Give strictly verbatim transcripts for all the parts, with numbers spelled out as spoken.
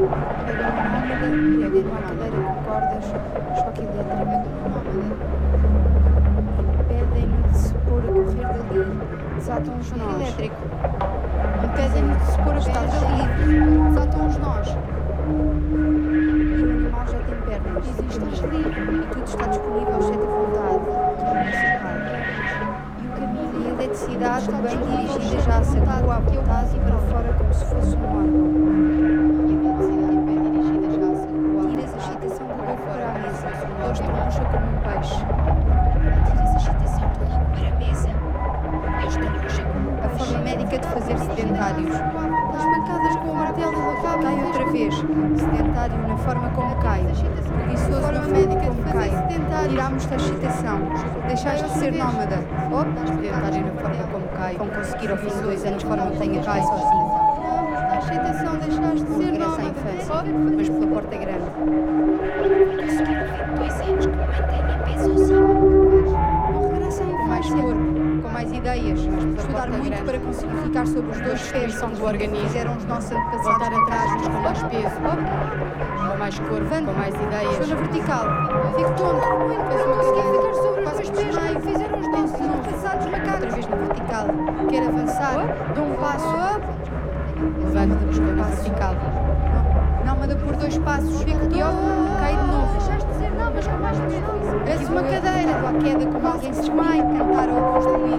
Pega uma nómada, pega uma cadeira com cordas, choque elétrico. Impedem-no de se pôr a correr dali, desatam os nós. Elétrico. Impedem-no de se pôr a correr dali, desatam os nós. E o animal já tem pernas. Dizem, estás livre. E tudo está disponível, exceto a vontade, que é o principal. E o caminho e a eletricidade bem dirigida já se atua à vontade e para fora como se fosse um órgão. E a eletricidade bem dirigida já se atua. Tiras a excitação do corpo para a mesa. Deus te puxa como um peixe. Tiras a excitação do corpo para a mesa. Deus te puxa como um peixe. A forma médica de fazer sedentários. As pancadas com o martelo no cabo. Cai outra vez. Sedentário na forma como cai. Preguiçoso na forma como cai. Tirámos-te a excitação. Deixaste de ser nómada. Oh, sedentário na forma como cai. Vão conseguir ao fim de dois anos forma que tenha cai sozinho. A excitação deixaste de ser nómada. Regressa à infância, mas pela porta grande. Conseguir ao fim de dois anos que mantenha pé sozinho. Não regressa à infância. Com mais corpo, com mais ideias. Estudar muito para conseguir ficar sobre os dois pés do organismo. Fizeram os nossos antepassados. Voltar atrás, mas com mais peso. Com mais corpo, com mais ideias. Estou na vertical. Fico tonto. Mas não consegui ficar sobre os dois pés. Fizeram os nossos antepassados macacos. Outra vez na vertical. Quero avançar. Dou um passo. Levanta-me, estou na vertical. Nómada por dois passos. Fico pior. Cai de novo. Deixaste de ser nómada com mais peso. És uma cadeira. À queda como alguém se desmaia. Cantar ou construir.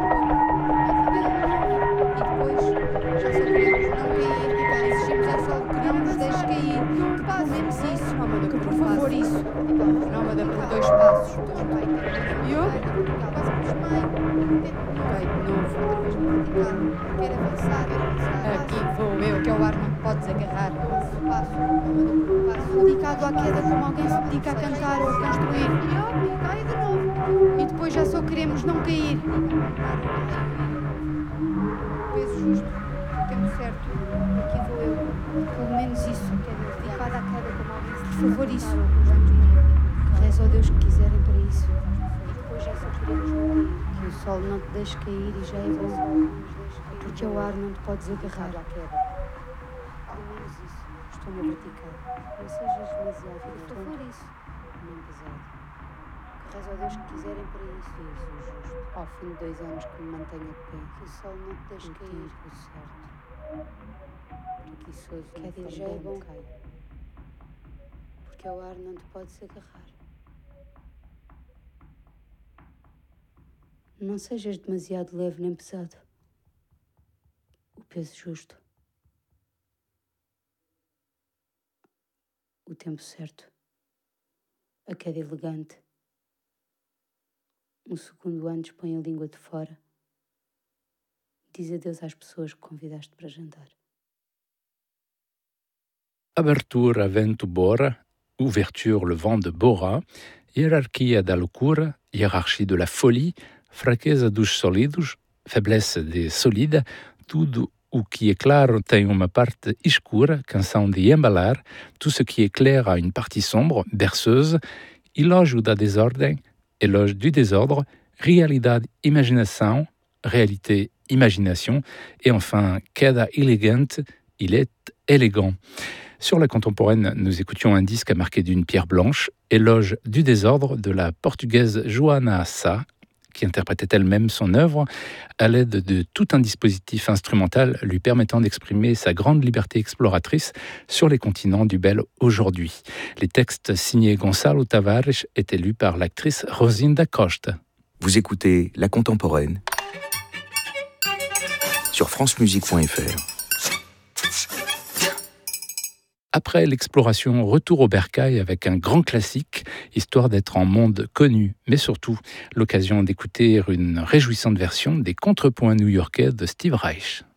E depois, já só queremos não cair. Exigimos ao sol que não nos deixe cair. Que pelo menos isso. Nómada, que por favor isso. Nómada por dois passos. E eu? Quase que desmaio. Cai de novo. Outra vez no vertical. Quero avançar. Aqui vou eu, que ao ar não te podes agarrar. Passo, passo. Dedicado à queda como alguém se dedica a cantar ou a construir. E cai de novo. E depois já só queremos não cair. Peso justo, tempo certo. Aqui vou eu. Pelo menos isso. Dedicado à queda como alguém se dedica a cantar. Por favor, isso. Reza ao Deus que quiserem para isso. E depois já só queremos não cair. Que o sol não te deixe cair e já é bom. Porque ao ar não te podes agarrar à queda. Pelo menos isso. Estou na vertical. Não sejas demasiado. Por favor, isso. Nem pesado. Que reza ao Deus que quiserem para isso. Isso, justo. Ao fim de dois anos que me mantenha de pé. Que o sol não te deixe cair. O certo. Preguiçoso. Queda já é bom. Cai. Porque ao ar não te podes agarrar. Não sejas demasiado leve nem pesado. O peso justo. O tempo certo. A queda elegante. Um segundo antes põe a língua de fora. Diz adeus às pessoas que convidaste para jantar. Abertura vento bora, ouverture le vent de Bora, hierarquia da loucura, hiérarchie de la folie, fraqueza dos sólidos, faiblesse des solides, tudo o que é claro tem uma parte escura, canção de embalar, tout ce qui est clair a une partie sombre, berceuse, elogio da desordem, éloge du désordre, realidade, imaginação, réalité, imagination, et enfin, queda elegante, il est élégant. Sur la contemporaine, nous écoutions un disque marqué d'une pierre blanche, éloge du désordre de la portugaise Joana Sá, qui interprétait elle-même son œuvre à l'aide de tout un dispositif instrumental lui permettant d'exprimer sa grande liberté exploratrice sur les continents du bel aujourd'hui. Les textes signés Gonçalo Tavares étaient lus par l'actrice Rosinda Costa. Vous écoutez La Contemporaine sur francemusique point f r. Après l'exploration, retour au bercail avec un grand classique, histoire d'être en monde connu, mais surtout l'occasion d'écouter une réjouissante version des contrepoints new-yorkais de Steve Reich.